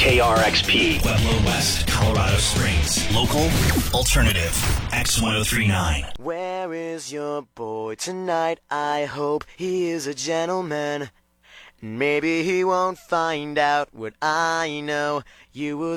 KRXP. Pueblo West, Colorado Springs. Local, alternative, X1039. Where is your boy tonight? I hope he is a gentleman. Maybe he won't find out what I know. You were